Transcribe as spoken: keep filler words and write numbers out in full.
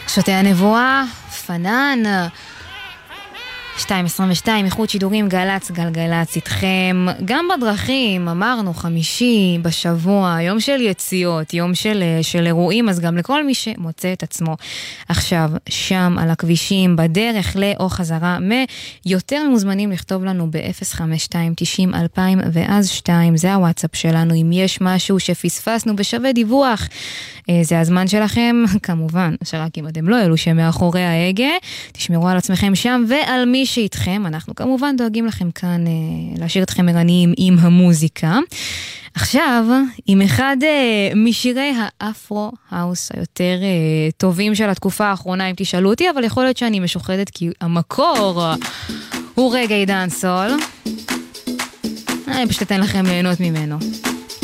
שוטי הנבואה, פנן, שתיים עשרים ושתיים, איכות שידורים גלץ, גלגלץ איתכם, גם בדרכים, אמרנו חמישי בשבוע, יום של יציאות, יום של, של אירועים, אז גם לכל מי שמוצא את עצמו עכשיו שם על הכבישים, בדרך לאו חזרה, מיותר מוזמנים לכתוב לנו ב-אפס חמש שתיים תשעים אלפיים ואז שתיים, זה הוואטסאפ שלנו, אם יש משהו שפספסנו בשווה דיווח, זה הזמן שלכם, כמובן, שרק אם אתם לא אלו שמאחורי ההגה, תשמרו על עצמכם שם ועל מי שאיתכם, אנחנו כמובן דואגים לכם כאן אה, להשאיר אתכם ערניים עם המוזיקה. עכשיו, עם אחד אה, משירי האפרו-האוס היותר אה, טובים של התקופה האחרונה, אם תשאלו אותי, אבל יכול להיות שאני משוחדת כי המקור הוא רגע דאנסול. אני פשוט אתן לכם ליהנות ממנו.